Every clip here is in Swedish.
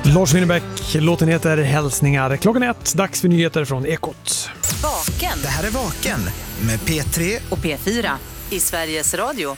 Lars Winnerbäck, låten heter Hälsningar. Klockan 1, dags för nyheter från Ekot. Vaken. Det här är Vaken med P3 och P4 i Sveriges Radio.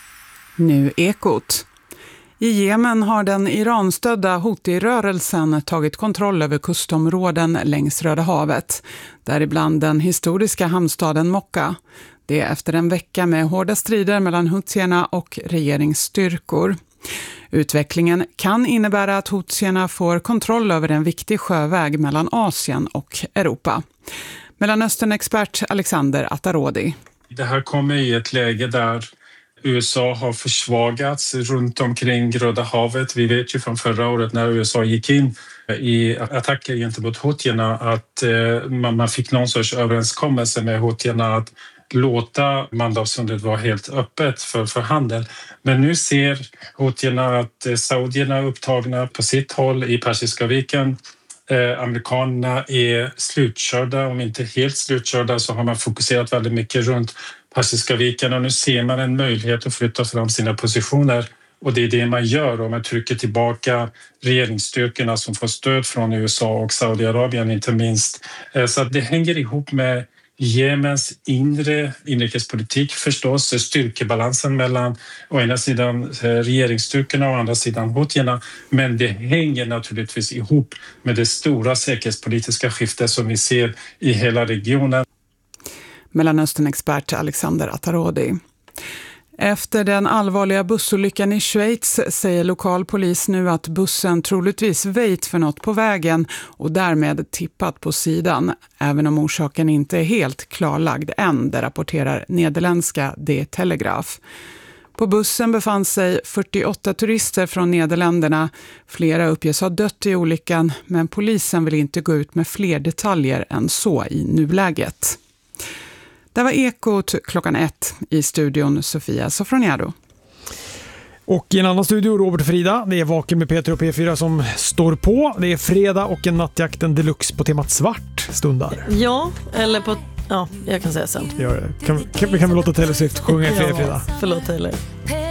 Nu Ekot. I Jemen har den Iranstödda Houthi-rörelsen tagit kontroll över kustområden längs Röda havet, däribland den historiska hamnstaden Mokka. Det är efter en vecka med hårda strider mellan Houthierna och regeringsstyrkor. Utvecklingen kan innebära att Houthierna får kontroll över en viktig sjöväg mellan Asien och Europa. Mellanöstern-expert Alexander Atarodi. Det här kommer i ett läge där USA har försvagats runt omkring Röda havet. Vi vet ju från förra året när USA gick in i attacker gentemot Houthierna att man fick någon sorts överenskommelse med Houthierna att låta Medelhavssundet vara helt öppet för handel. Men nu ser Houthierna att saudierna är upptagna på sitt håll i Persiska viken. Amerikanerna är slutkörda, om inte helt slutkörda så har man fokuserat väldigt mycket runt Persiska viken och nu ser man en möjlighet att flytta fram sina positioner och det är det man gör och man trycker tillbaka regeringsstyrkorna som får stöd från USA och Saudiarabien inte minst. Så det hänger ihop med Jemens inrikespolitik förstås, styrkebalansen mellan å ena sidan regeringsstyrkorna och å andra sidan Houthierna. Men det hänger naturligtvis ihop med det stora säkerhetspolitiska skiftet som vi ser i hela regionen. Mellanöstern-expert Alexander Atarodi. Efter den allvarliga bussolyckan i Schweiz säger lokal polis nu att bussen troligtvis väjt för något på vägen och därmed tippat på sidan, även om orsaken inte är helt klarlagd än, det rapporterar nederländska De Telegraph. På bussen befann sig 48 turister från Nederländerna. Flera uppges ha dött i olyckan, men polisen vill inte gå ut med fler detaljer än så i nuläget. Det var Ekot klockan 1 i studion Sofia Sofroniado. Och i en annan studio Robert och Frida. Det är Vaken med P3 och P4 som står på. Det är fredag och en nattjakten deluxe på temat svart stundar. Ja, eller på... Ja, jag kan säga sen. Kan vi låta Taylor Swift sjunga i fredag? Förlåt Taylor.